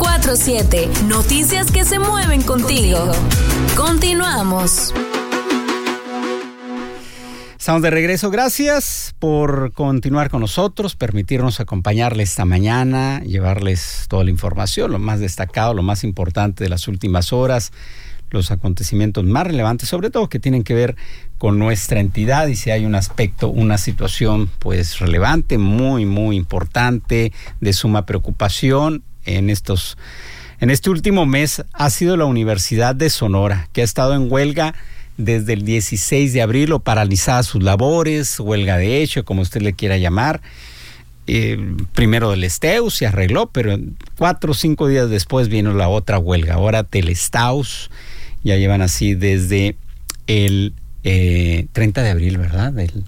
24/7. Noticias que se mueven contigo. Continuamos. Estamos de regreso. Gracias por continuar con nosotros, permitirnos acompañarles esta mañana, llevarles toda la información, lo más destacado, lo más importante de las últimas horas, los acontecimientos más relevantes, sobre todo que tienen que ver con nuestra entidad, y si hay un aspecto, una situación pues relevante, muy, muy importante, de suma preocupación en este último mes, ha sido la Universidad de Sonora, que ha estado en huelga desde el 16 de abril o paralizadas sus labores, huelga de hecho, como usted le quiera llamar. Primero del STEUS se arregló, pero 4 o 5 días después vino la otra huelga. Ahora del STAUS, ya llevan así desde el 30 de abril, ¿verdad? El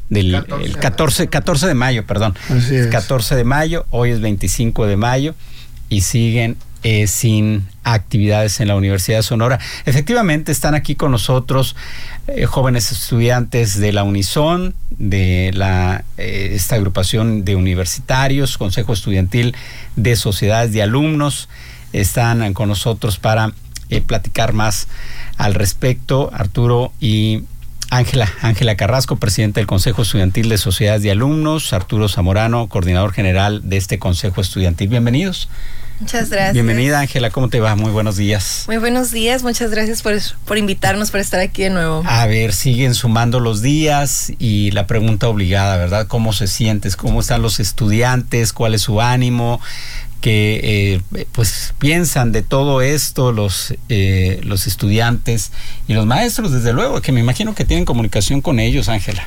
14 de mayo, perdón. Así es. 14 de mayo, hoy es 25 de mayo y siguen sin actividades en la Universidad de Sonora. Efectivamente están aquí con nosotros jóvenes estudiantes de la Unison, de esta agrupación de universitarios, Consejo Estudiantil de Sociedades de Alumnos. Están con nosotros para platicar más al respecto. Arturo y Ángela Carrasco, presidente del Consejo Estudiantil de Sociedades de Alumnos. Arturo Zamorano, coordinador general de este Consejo Estudiantil. Bienvenidos. Muchas gracias. Bienvenida, Ángela, ¿cómo te va? Muy buenos días. Muy buenos días, muchas gracias por invitarnos, por estar aquí de nuevo. A ver, siguen sumando los días y la pregunta obligada, ¿verdad? ¿Cómo se sientes? ¿Cómo están los estudiantes? ¿Cuál es su ánimo? ¿Qué pues piensan de todo esto los estudiantes y los maestros, desde luego, que me imagino que tienen comunicación con ellos, Ángela?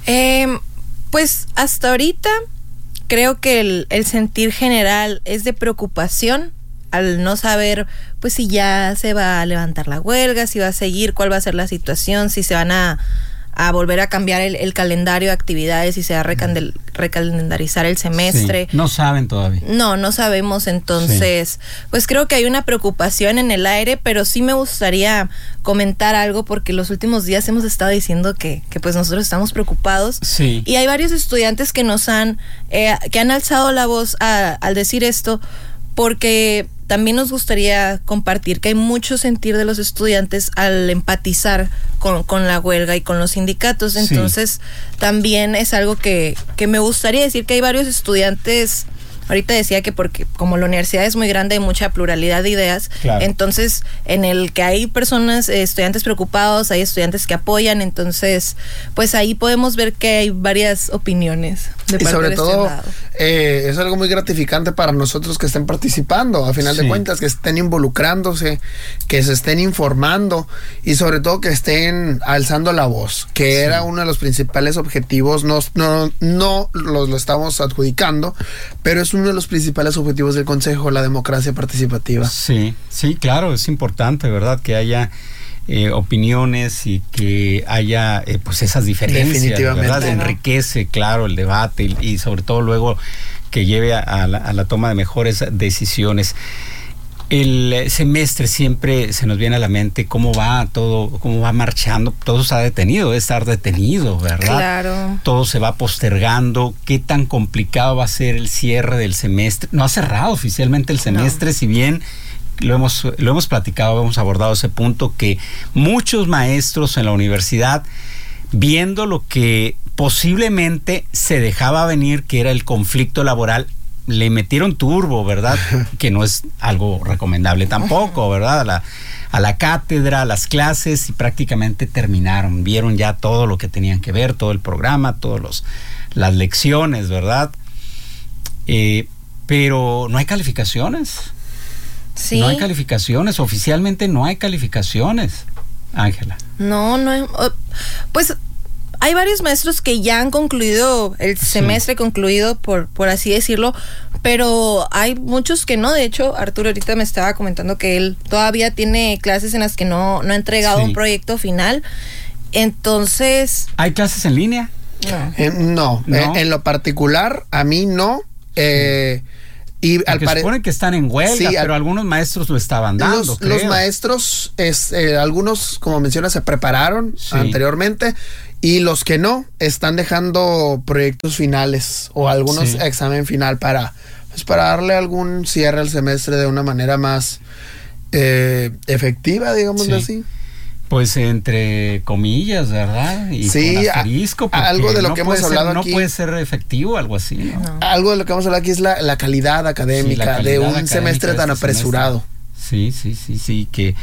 Pues hasta ahorita creo que el sentir general es de preocupación al no saber pues si ya se va a levantar la huelga, si va a seguir, cuál va a ser la situación, si se van a volver a cambiar el calendario de actividades, si se va a recalendarizar el semestre. Sí, no saben todavía. No sabemos, entonces pues creo que hay una preocupación en el aire, pero sí me gustaría comentar algo porque los últimos días hemos estado diciendo que pues nosotros estamos preocupados. Sí. Y hay varios estudiantes que que han alzado la voz al decir esto, porque también nos gustaría compartir que hay mucho sentir de los estudiantes al empatizar con la huelga y con los sindicatos. Entonces, también es algo que me gustaría decir, que hay varios estudiantes. Ahorita decía que porque como la universidad es muy grande, hay mucha pluralidad de ideas. Claro. Entonces, en el que hay personas, estudiantes preocupados, hay estudiantes que apoyan. Entonces, pues ahí podemos ver que hay varias opiniones de parte y sobre de todo, este lado. Es algo muy gratificante para nosotros que estén participando, a final de cuentas, que estén involucrándose, que se estén informando y sobre todo que estén alzando la voz, que era uno de los principales objetivos. No lo estamos adjudicando, pero es uno de los principales objetivos del Consejo, la democracia participativa. Sí, claro, es importante, ¿verdad? Que haya opiniones y que haya pues esas diferencias, definitivamente, ¿verdad? Enriquece, claro, el debate y sobre todo luego que lleve a la toma de mejores decisiones. El semestre siempre se nos viene a la mente cómo va todo, cómo va marchando. Todo se ha detenido, debe estar detenido, ¿verdad? Claro. Todo se va postergando. ¿Qué tan complicado va a ser el cierre del semestre? No ha cerrado oficialmente el semestre, si bien lo hemos platicado, hemos abordado ese punto, que muchos maestros en la universidad, viendo lo que posiblemente se dejaba venir, que era el conflicto laboral, le metieron turbo, ¿verdad? Que no es algo recomendable tampoco, ¿verdad? A la cátedra, a las clases, y prácticamente terminaron. Vieron ya todo lo que tenían que ver, todo el programa, las lecciones, ¿verdad? Pero no hay calificaciones. Sí. No hay calificaciones, oficialmente no hay calificaciones, Ángela. No hay, pues hay varios maestros que ya han concluido el semestre, concluido por así decirlo, pero hay muchos que no. De hecho, Arturo ahorita me estaba comentando que él todavía tiene clases en las que no ha entregado un proyecto final. Entonces, ¿hay clases en línea? No. En lo particular, a mí no. Y se supone que están en huelga, pero algunos maestros lo estaban dando. Los maestros, algunos, como mencionas, se prepararon anteriormente, y los que no, están dejando proyectos finales o algunos examen final para pues para darle algún cierre al semestre de una manera más efectiva, digámoslo así. Pues entre comillas, ¿verdad? Y sí, con asterisco, algo de lo que hemos hablado aquí. No puede ser efectivo, algo así, ¿no? Algo de lo que vamos a hablar aquí es la calidad académica, la calidad de un semestre tan apresurado. Sí, que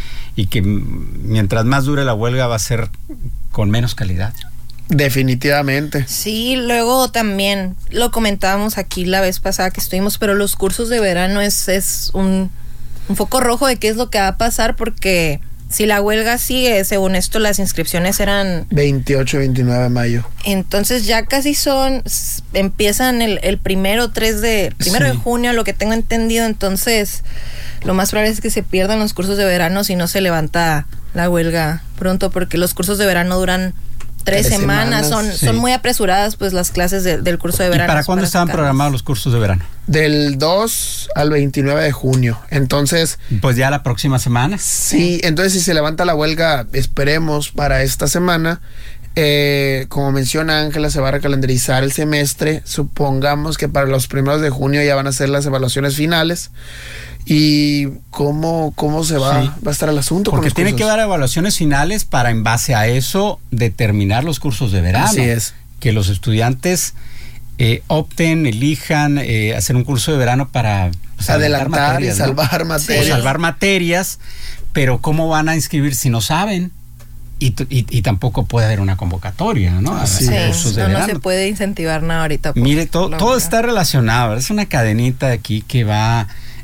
mientras más dure la huelga va a ser con menos calidad. Definitivamente. Sí, luego también lo comentábamos aquí la vez pasada que estuvimos, pero los cursos de verano es un foco rojo de qué es lo que va a pasar, porque si la huelga sigue, según esto las inscripciones eran 28 y 29 de mayo. Entonces ya casi empiezan el primero de junio, lo que tengo entendido. Entonces lo más probable es que se pierdan los cursos de verano si no se levanta la huelga pronto, porque los cursos de verano duran 3 semanas. Son muy apresuradas pues las clases del curso de verano. ¿Y para cuándo estaban programados los cursos de verano? Del 2 al 29 de junio. Entonces, pues ya la próxima semana. Sí, entonces si se levanta la huelga, esperemos para esta semana. Como menciona Ángela, se va a recalendarizar el semestre. Supongamos que para los primeros de junio ya van a ser las evaluaciones finales. ¿Y cómo se va a estar el asunto? Porque con los tiene cursos? que dar evaluaciones finales para, en base a eso, determinar los cursos de verano. Así es. Que los estudiantes opten, elijan hacer un curso de verano para adelantar materias, y salvar materias. O salvar materias, pero ¿cómo van a inscribir si no saben? Y tampoco puede haber una convocatoria, ¿no? No se puede incentivar nada ahorita. Mire, todo está relacionado. Es una cadenita aquí que va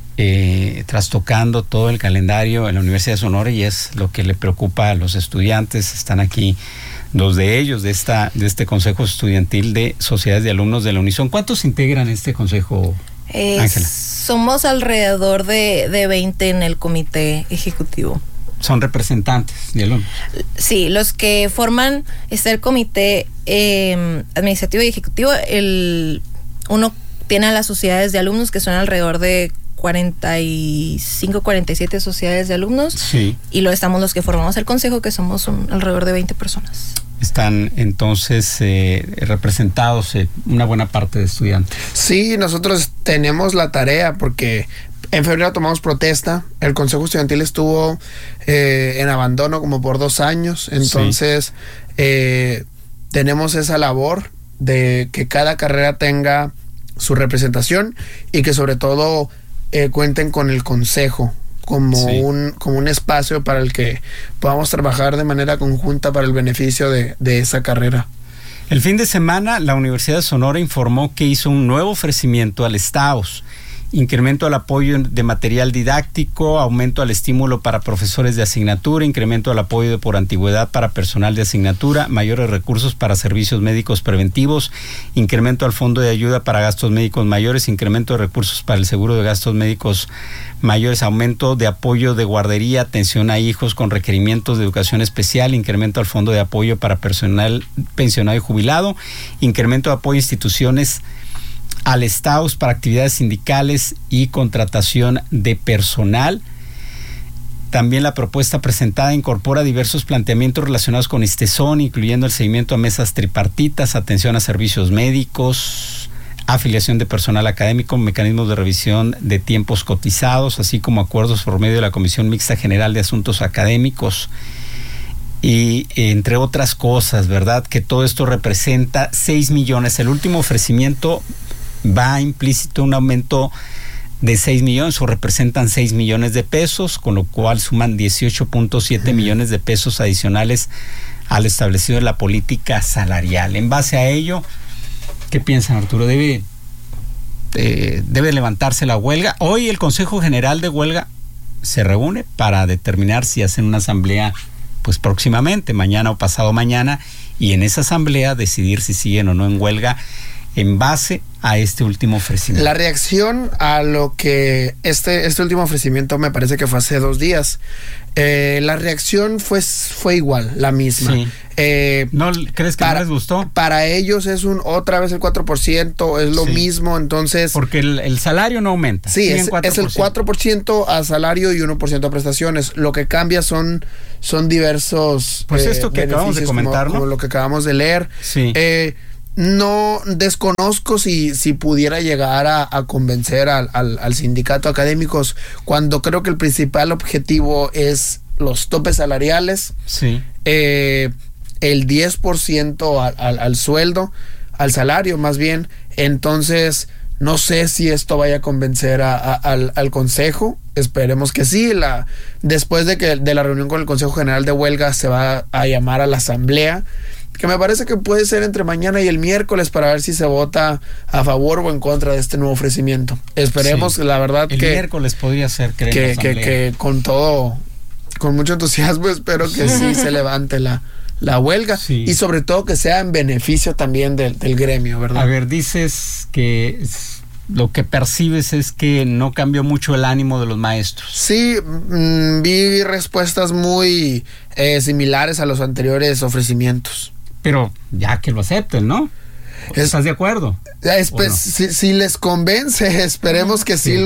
trastocando todo el calendario en la Universidad de Sonora, y es lo que le preocupa a los estudiantes. Están aquí 2 de ellos de este Consejo Estudiantil de Sociedades de Alumnos de la Unison. ¿Cuántos integran este consejo, Ángela? Somos alrededor de 20 en el comité ejecutivo. ¿Son representantes de alumnos? Sí, los que forman el comité administrativo y ejecutivo. Uno tiene a las sociedades de alumnos, que son alrededor de 45, 47 sociedades de alumnos. Sí. Y luego estamos los que formamos el consejo, que somos alrededor de 20 personas. Están entonces representados una buena parte de estudiantes. Sí, nosotros tenemos la tarea, porque en febrero tomamos protesta. El Consejo Estudiantil estuvo en abandono como por 2 años. Entonces tenemos esa labor de que cada carrera tenga su representación, y que sobre todo cuenten con el consejo como un espacio para el que podamos trabajar de manera conjunta para el beneficio de esa carrera. El fin de semana, la Universidad de Sonora informó que hizo un nuevo ofrecimiento al STAUS: incremento al apoyo de material didáctico, aumento al estímulo para profesores de asignatura, incremento al apoyo por antigüedad para personal de asignatura, mayores recursos para servicios médicos preventivos, incremento al fondo de ayuda para gastos médicos mayores, incremento de recursos para el seguro de gastos médicos mayores, aumento de apoyo de guardería, atención a hijos con requerimientos de educación especial, incremento al fondo de apoyo para personal pensionado y jubilado, incremento de apoyo a instituciones al STAUS para actividades sindicales y contratación de personal. También la propuesta presentada incorpora diversos planteamientos relacionados con ISTESON, incluyendo el seguimiento a mesas tripartitas, atención a servicios médicos, afiliación de personal académico, mecanismos de revisión de tiempos cotizados, así como acuerdos por medio de la Comisión Mixta General de Asuntos Académicos. Y entre otras cosas, ¿verdad? Que todo esto representa 6 millones. El último ofrecimiento va implícito un aumento de 6 millones, o representan 6 millones de pesos, con lo cual suman 18.7 millones de pesos adicionales al establecido en la política salarial. En base a ello, ¿qué piensan, Arturo? ¿Debe levantarse la huelga? Hoy el Consejo General de Huelga se reúne para determinar si hacen una asamblea pues próximamente, mañana o pasado mañana, y en esa asamblea decidir si siguen o no en huelga en base a este último ofrecimiento. La reacción a lo que este último ofrecimiento me parece que fue hace 2 días. La reacción fue igual, la misma. Sí. ¿No crees que no les gustó? Para ellos es otra vez el 4%, es lo mismo, entonces... Porque el salario no aumenta. Sí, es el 4% a salario y 1% a prestaciones. Lo que cambia son diversos... Pues esto que acabamos de comentar, como lo que acabamos de leer. Sí. No desconozco si pudiera llegar a convencer al sindicato de académicos, cuando creo que el principal objetivo es los topes salariales, sí, el 10% al sueldo, al salario más bien. Entonces no sé si esto vaya a convencer al consejo. Esperemos que sí. Después de la reunión con el Consejo General de Huelga se va a llamar a la asamblea, que me parece que puede ser entre mañana y el miércoles, para ver si se vota a favor o en contra de este nuevo ofrecimiento. Esperemos, sí, la verdad, el miércoles podría ser, creo, que con mucho entusiasmo espero que sí se levante la huelga, sí, y sobre todo que sea en beneficio también del gremio, ¿verdad? A ver, dices que lo que percibes es que no cambió mucho el ánimo de los maestros. Sí, vi respuestas muy similares a los anteriores ofrecimientos. Pero ya que lo acepten, ¿no? ¿Estás de acuerdo? Pues, no? si les convence, esperemos que sí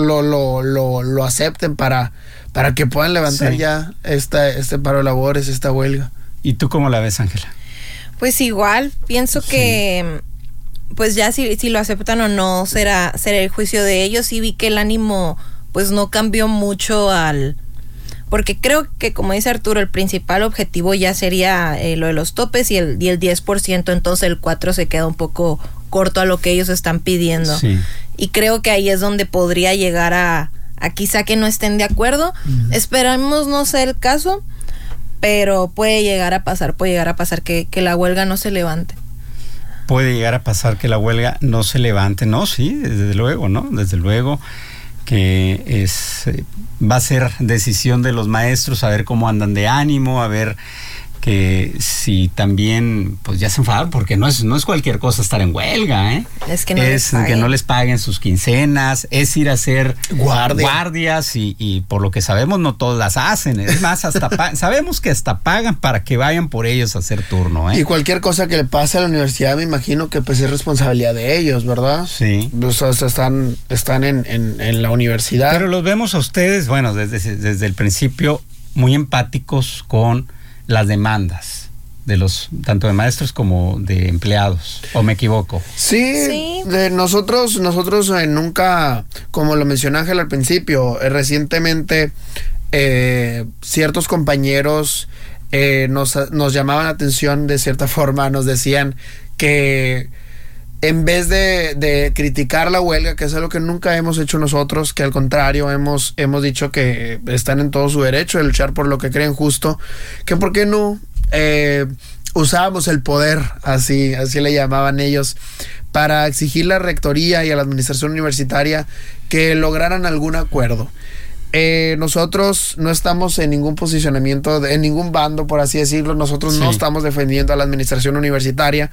lo acepten para que puedan levantar, sí, ya este paro de labores, esta huelga. ¿Y tú cómo la ves, Ángela? Pues igual, pienso, sí, que pues ya si lo aceptan o no será el juicio de ellos. Y vi que el ánimo pues no cambió mucho porque creo que, como dice Arturo, el principal objetivo ya sería lo de los topes y el 10%, entonces el 4% se queda un poco corto a lo que ellos están pidiendo. Sí. Y creo que ahí es donde podría llegar a quizá que no estén de acuerdo. Esperamos no sea el caso, pero puede llegar a pasar que la huelga no se levante. Puede llegar a pasar que la huelga no se levante, ¿no? Sí, desde luego, ¿no? Desde luego que va a ser decisión de los maestros, a ver cómo andan de ánimo, a ver que si también pues ya se enfadan, porque no es cualquier cosa estar en huelga, ¿eh? Es que no les paguen sus quincenas, es ir a hacer guardias y por lo que sabemos no todas las hacen, es más, hasta sabemos que hasta pagan para que vayan por ellos a hacer turno, ¿eh? Y cualquier cosa que le pase a la universidad, me imagino que pues es responsabilidad de ellos, ¿verdad? Sí. O sea, están en la universidad. Pero los vemos a ustedes, bueno, desde el principio muy empáticos con las demandas de tanto de maestros como de empleados, ¿o me equivoco? Sí. Nosotros nunca, como lo mencionó Ángel al principio, recientemente ciertos compañeros nos llamaban la atención de cierta forma, nos decían que en vez de criticar la huelga, que es algo que nunca hemos hecho nosotros, que al contrario hemos dicho que están en todo su derecho de luchar por lo que creen justo, que por qué no usábamos el poder, así le llamaban ellos, para exigir a la rectoría y a la administración universitaria que lograran algún acuerdo. Nosotros no estamos en ningún posicionamiento, en ningún bando, por así decirlo. Nosotros no estamos defendiendo a la administración universitaria,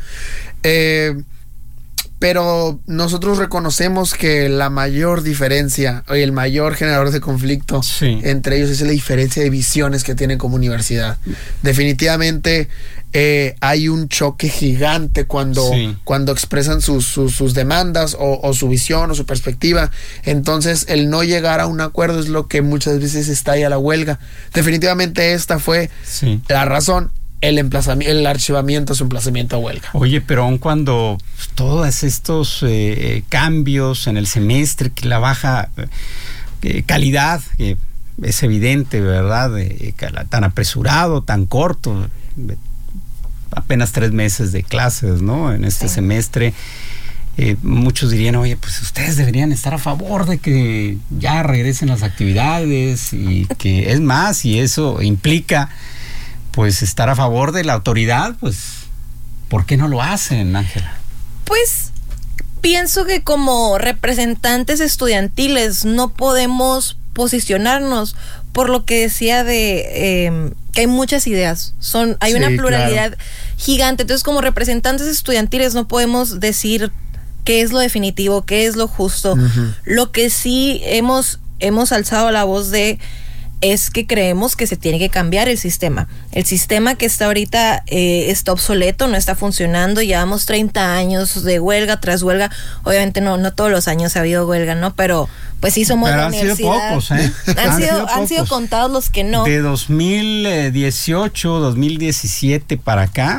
pero nosotros reconocemos que la mayor diferencia y el mayor generador de conflicto entre ellos es la diferencia de visiones que tienen como universidad. Definitivamente hay un choque gigante cuando expresan sus demandas o su visión o su perspectiva. Entonces el no llegar a un acuerdo es lo que muchas veces estalla la huelga. Definitivamente esta fue la razón. El archivamiento es un emplazamiento a huelga. Oye, pero aun cuando todos estos cambios en el semestre, que la baja calidad, es evidente, ¿verdad? Tan apresurado, tan corto, apenas 3 meses de clases, ¿no? En este semestre, muchos dirían, oye, pues ustedes deberían estar a favor de que ya regresen las actividades, y que es más, y eso implica pues estar a favor de la autoridad, pues ¿por qué no lo hacen, Ángela? Pues pienso que como representantes estudiantiles no podemos posicionarnos por lo que decía de que hay muchas ideas, hay una pluralidad gigante. Entonces, como representantes estudiantiles no podemos decir qué es lo definitivo, qué es lo justo. Lo que sí hemos alzado la voz es que creemos que se tiene que cambiar el sistema. El sistema que está ahorita está obsoleto, no está funcionando. Llevamos 30 años de huelga tras huelga. Obviamente no todos los años ha habido huelga, ¿no? Pero pues sí somos la universidad. Sido pocos, ¿eh? Han sido contados los que no. De 2018, 2017 para acá,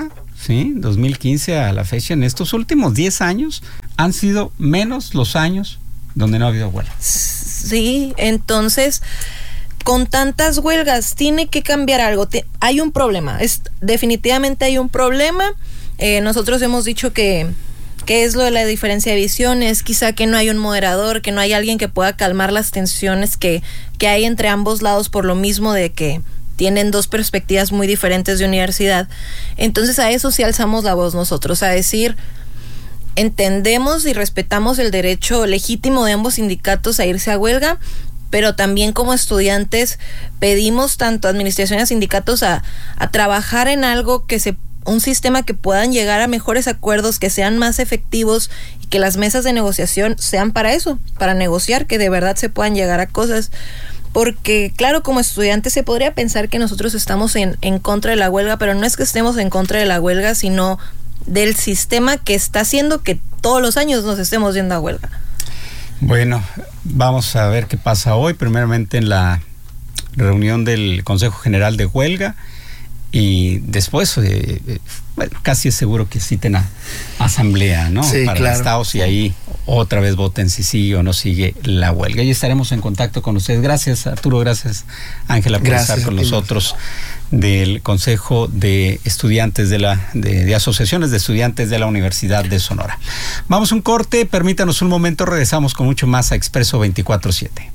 ¿sí? 2015 a la fecha, en estos últimos 10 años, han sido menos los años donde no ha habido huelga. Sí, entonces, con tantas huelgas, tiene que cambiar algo. Hay un problema, definitivamente hay un problema. Nosotros hemos dicho que es lo de la diferencia de visiones, quizá que no hay un moderador, que no hay alguien que pueda calmar las tensiones que hay entre ambos lados por lo mismo de que tienen dos perspectivas muy diferentes de universidad. Entonces a eso sí alzamos la voz nosotros, a decir, entendemos y respetamos el derecho legítimo de ambos sindicatos a irse a huelga, pero también como estudiantes pedimos tanto a administración y a sindicatos a trabajar en algo un sistema que puedan llegar a mejores acuerdos, que sean más efectivos y que las mesas de negociación sean para eso, para negociar, que de verdad se puedan llegar a cosas. Porque claro, como estudiantes se podría pensar que nosotros estamos en contra de la huelga, pero no es que estemos en contra de la huelga, sino del sistema que está haciendo que todos los años nos estemos yendo a huelga. Bueno, vamos a ver qué pasa hoy, primeramente en la reunión del Consejo General de Huelga, y después, bueno, casi es seguro que citen a asamblea, ¿no? Sí, para claro. los estados, y ahí otra vez voten si sigue o no sigue la huelga. Y estaremos en contacto con ustedes. Gracias, Arturo, gracias, Ángela, por estar con nosotros del Consejo de Estudiantes de Asociaciones de Estudiantes de la Universidad de Sonora. Vamos a un corte, permítanos un momento, regresamos con mucho más a Expreso 24/7.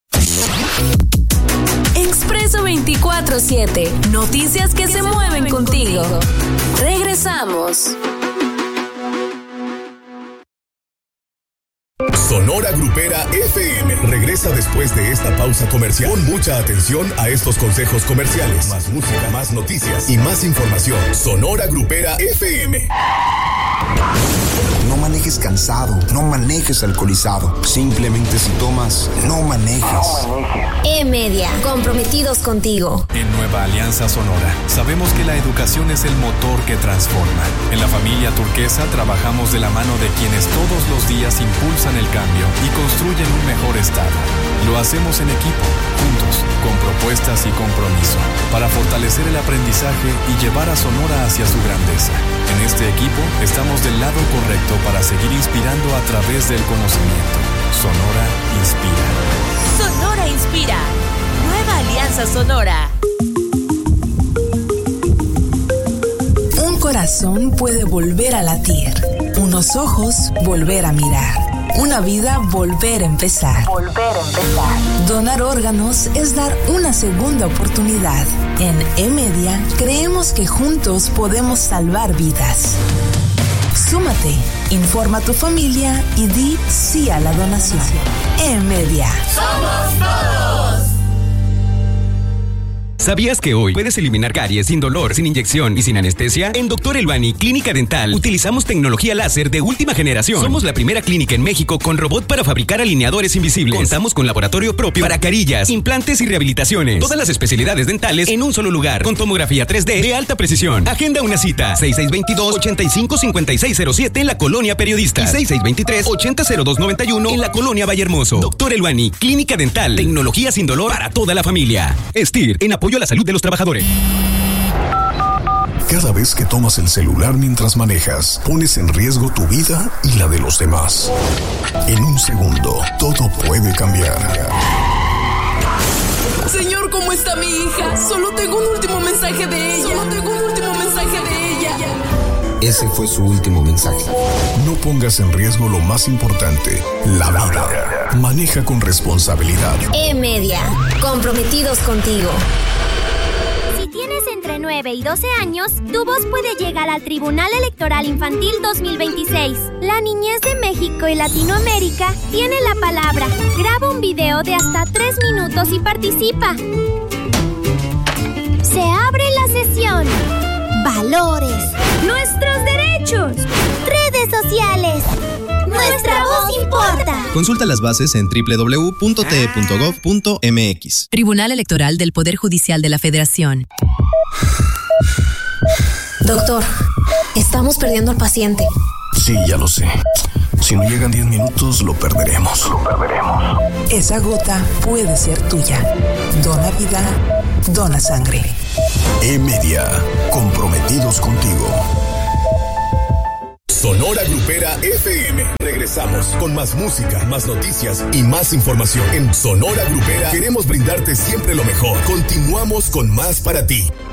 Expreso 24/7. Noticias que se mueven contigo. Regresamos. Sonora Grupera FM regresa después de esta pausa comercial. Pon mucha atención a estos consejos comerciales. Más música, más noticias y más información. Sonora Grupera FM. No manejes cansado, no manejes alcoholizado. Simplemente si tomas, no manejes. E-Media, comprometidos contigo. En Nueva Alianza Sonora, sabemos que la educación es el motor que transforma. En la familia Turquesa trabajamos de la mano de quienes todos los días impulsan el cambio y construyen un mejor estado. Lo hacemos en equipo, juntos, con propuestas y compromiso, para fortalecer el aprendizaje y llevar a Sonora hacia su grandeza. En este equipo estamos del lado correcto para seguir inspirando a través del conocimiento. Sonora inspira. Sonora inspira. Nueva Alianza Sonora. Un corazón puede volver a latir, unos ojos volver a mirar, una vida volver a empezar. Donar órganos es dar una segunda oportunidad. En E-Media creemos que juntos podemos salvar vidas. Súmate, informa a tu familia y di sí a la donación. E-Media. ¡Somos todos! ¿Sabías que hoy puedes eliminar caries sin dolor, sin inyección y sin anestesia? En Dr. Elbani Clínica Dental utilizamos tecnología láser de última generación. Somos la primera clínica en México con robot para fabricar alineadores invisibles. Contamos con laboratorio propio para carillas, implantes y rehabilitaciones. Todas las especialidades dentales en un solo lugar, con tomografía 3D de alta precisión. Agenda una cita, 6622-855607 en la Colonia Periodistas y 6623-800291 en la Colonia Vallehermoso. Dr. Elbani Clínica Dental, tecnología sin dolor para toda la familia. STIR, en apoyo a la salud de los trabajadores. Cada vez que tomas el celular mientras manejas, pones en riesgo tu vida y la de los demás. En un segundo, todo puede cambiar. Señor, ¿cómo está mi hija? Solo tengo un último mensaje de ella. Ese fue su último mensaje. No pongas en riesgo lo más importante, la vida. Maneja con responsabilidad. E-Media, comprometidos contigo. Si tienes entre 9 y 12 años, tu voz puede llegar al Tribunal Electoral Infantil 2026. La niñez de México y Latinoamérica tiene la palabra. Graba un video de hasta 3 minutos y participa. Se abre la sesión. Valores. Nuestros derechos. Redes sociales. Nuestra voz importa. Consulta las bases en www.te.gov.mx. Tribunal Electoral del Poder Judicial de la Federación. Doctor, estamos perdiendo al paciente. Sí, ya lo sé. Si no llegan 10 minutos, lo perderemos. Esa gota puede ser tuya. Dona vida, dona sangre. E-Media, comprometidos contigo. Sonora Grupera FM. Regresamos con más música, más noticias y más información. En Sonora Grupera queremos brindarte siempre lo mejor. Continuamos con más para ti.